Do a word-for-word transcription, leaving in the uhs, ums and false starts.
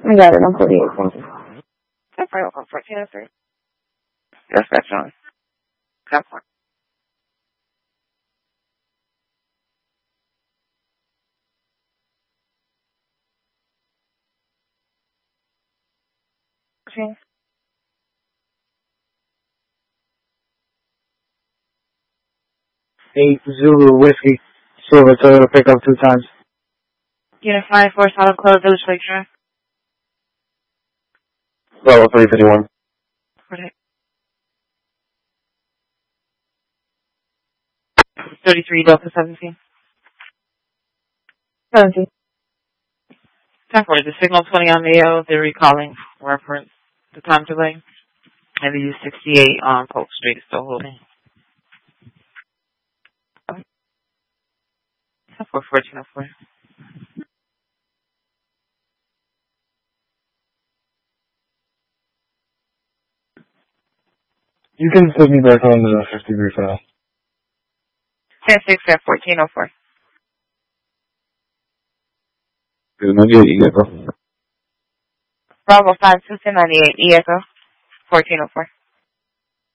I got it on forty-eight, thank you. That's right, welcome, fourteen oh three. Yes, that's on. That's one. Okay. Eight Zulu Whiskey, Silver Toyota pickup two times. Unit five four Solid Close, Village Lake Drive. Bravo three fifty-one. Okay. thirty-three Delta seventeen. seventeen. ten forty, the signal twenty on the A O, they're recalling reference the time delay. And they use sixty-eight on Polk Street, still holding. Okay. ten four fourteen oh four. You can put me back on the fifty-three for now. ten six at fourteen oh four. Good, ninety-eight, you get, bro. Bravo five two ten ninety-eight, E Echo, fourteen oh four.